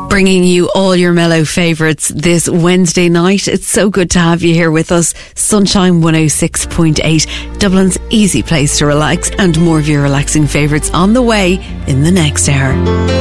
Bringing you all your mellow favourites this Wednesday night. It's so good to have you here with us. Sunshine 106.8, Dublin's easy place to relax, and more of your relaxing favourites on the way in the next hour.